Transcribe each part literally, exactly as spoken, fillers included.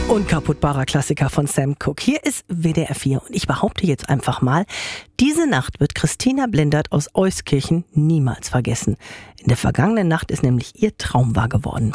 Unkaputtbarer Klassiker von Sam Cooke. Hier ist W D R vier und ich behaupte jetzt einfach mal, diese Nacht wird Christina Blendert aus Euskirchen niemals vergessen. In der vergangenen Nacht ist nämlich ihr Traum wahr geworden.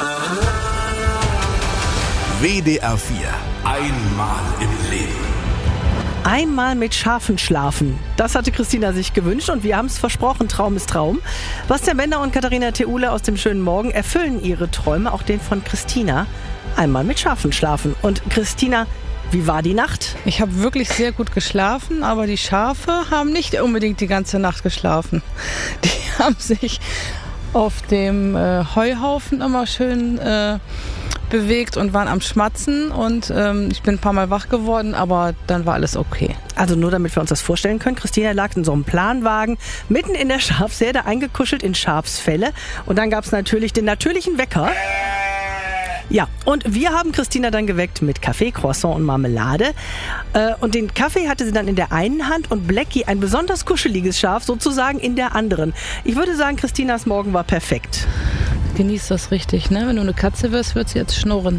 W D R vier. Einmal im Leben. Einmal mit Schafen schlafen. Das hatte Christina sich gewünscht und wir haben es versprochen, Traum ist Traum. Bastian Bender und Katharina Theule aus dem schönen Morgen erfüllen ihre Träume, auch den von Christina. Einmal mit Schafen schlafen. Und Christina, wie war die Nacht? Ich habe wirklich sehr gut geschlafen, aber die Schafe haben nicht unbedingt die ganze Nacht geschlafen. Die haben sich auf dem äh, Heuhaufen immer schön äh, bewegt und waren am Schmatzen und ähm, ich bin ein paar Mal wach geworden, aber dann war alles okay. Also nur damit wir uns das vorstellen können, Christina lag in so einem Planwagen mitten in der Schafsherde, eingekuschelt in Schafsfelle und dann gab es natürlich den natürlichen Wecker. Ja, und wir haben Christina dann geweckt mit Kaffee, Croissant und Marmelade. Äh, und den Kaffee hatte sie dann in der einen Hand und Blackie, ein besonders kuscheliges Schaf, sozusagen in der anderen. Ich würde sagen, Christinas Morgen war perfekt. Genieß das richtig, ne? Wenn du eine Katze wirst, wird sie jetzt schnurren.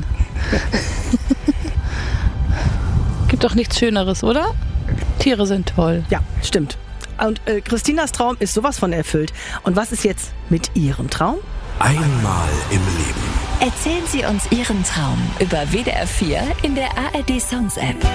Gibt doch nichts Schöneres, oder? Tiere sind toll. Ja, stimmt. Und äh, Christinas Traum ist sowas von erfüllt. Und was ist jetzt mit ihrem Traum? Einmal im Leben. Erzählen Sie uns Ihren Traum über W D R vier in der A R D Sounds App.